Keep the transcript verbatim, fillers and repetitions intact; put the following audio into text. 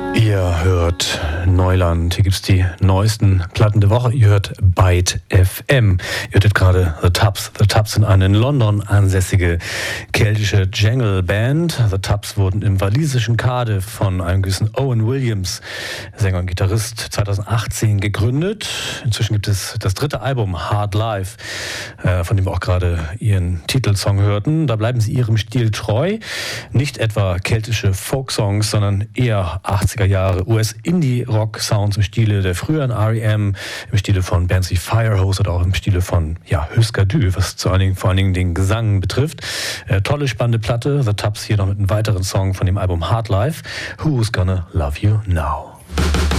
Ihr hört Neuland, hier gibt's die neuesten Platten der Woche. Ihr hört Byte F M. Ihr hörtet gerade The Tubs. The Tubs sind eine in London ansässige keltische Jangle-Band. The Tubs wurden im walisischen Cardiff von einem gewissen Owen Williams, Sänger und Gitarrist, zweitausendachtzehn gegründet. Inzwischen gibt es das dritte Album, Hard Life, von dem wir auch gerade ihren Titelsong hörten. Da bleiben sie ihrem Stil treu. Nicht etwa keltische Folksongs, sondern eher achtziger Jahre U S-Indie-Rock-Sounds im Stile der früheren R E M, im Stile von Bands wie Firehose oder auch im Stile von ja, Husker Du, was zu allen Dingen, vor allen Dingen den Gesang betrifft. Äh, tolle, spannende Platte. The Tubs hier noch mit einem weiteren Song von dem Album Hard Life. Who's Gonna Love You Now?